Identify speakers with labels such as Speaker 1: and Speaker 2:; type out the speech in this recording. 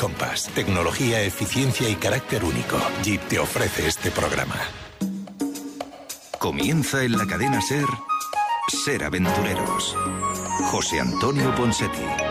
Speaker 1: Compass, tecnología, eficiencia y carácter único. Jeep te ofrece este programa.
Speaker 2: Comienza en la cadena SER, Ser Aventureros. José Antonio Ponseti.